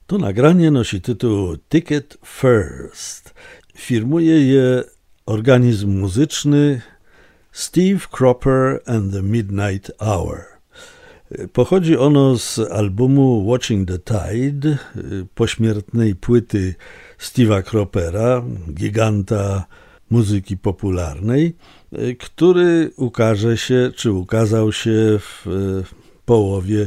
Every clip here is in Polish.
To nagranie nosi tytuł Ticket First. Firmuje je organizm muzyczny Steve Cropper and the Midnight Hour. Pochodzi ono z albumu Watching the Tide, pośmiertnej płyty Steve'a Croppera, giganta muzyki popularnej, który ukazał się w połowie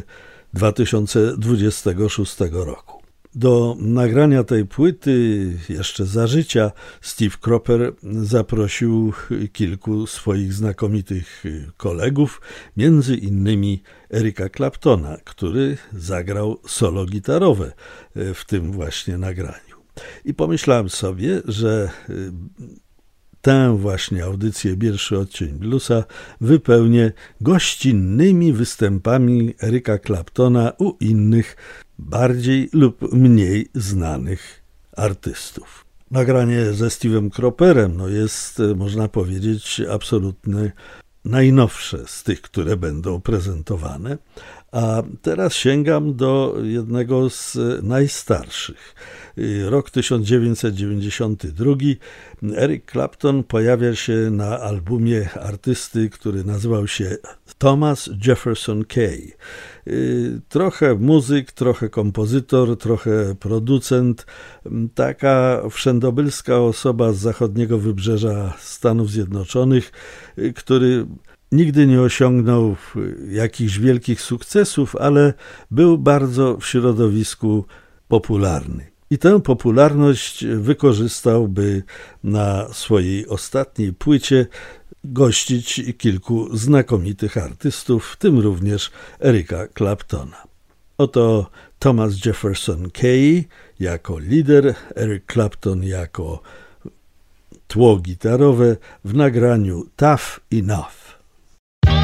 2026 roku. Do nagrania tej płyty jeszcze za życia Steve Cropper zaprosił kilku swoich znakomitych kolegów, między innymi Erika Claptona, który zagrał solo gitarowe w tym właśnie nagraniu. I pomyślałem sobie, że tę właśnie audycję Pierwszy Odcień Bluesa wypełnię gościnnymi występami Erika Claptona u innych, bardziej lub mniej znanych artystów. Nagranie ze Steve'em Cropperem jest, można powiedzieć, absolutnie najnowsze z tych, które będą prezentowane, a teraz sięgam do jednego z najstarszych. Rok 1992. Eric Clapton pojawia się na albumie artysty, który nazywał się Thomas Jefferson Kay. Trochę muzyk, trochę kompozytor, trochę producent, taka wszędobylska osoba z zachodniego wybrzeża Stanów Zjednoczonych, który nigdy nie osiągnął jakichś wielkich sukcesów, ale był bardzo w środowisku popularny. I tę popularność wykorzystał, by na swojej ostatniej płycie gościć kilku znakomitych artystów, w tym również Erika Claptona. Oto Thomas Jefferson Kay jako lider, Eric Clapton jako tło gitarowe w nagraniu Tough Enough.